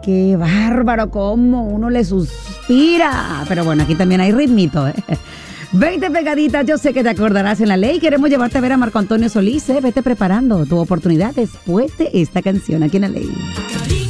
qué bárbaro, cómo uno le suspira. Pero bueno, aquí también hay ritmito, ¿eh? 20 pegaditas, yo sé que te acordarás en la ley. Queremos llevarte a ver a Marco Antonio Solís, ¿eh? Vete preparando tu oportunidad después de esta canción aquí en la ley.